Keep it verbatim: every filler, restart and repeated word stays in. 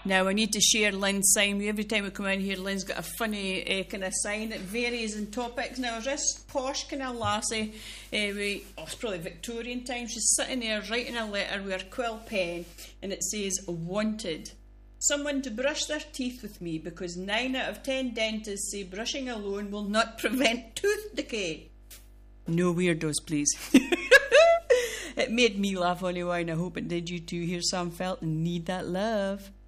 Now, I need to share Lynn's sign. Every time we come in here, Lynn's got a funny uh, kind of sign that varies in topics. Now, this posh kind of lassie, uh, we, oh, it's probably Victorian time, she's sitting there writing a letter with her quill pen, and it says, wanted. Someone to brush their teeth with me, because nine out of ten dentists say brushing alone will not prevent tooth decay. No weirdos, please. It made me laugh anyway, and I hope it did you too. Here's Sam Felton, Need That Love.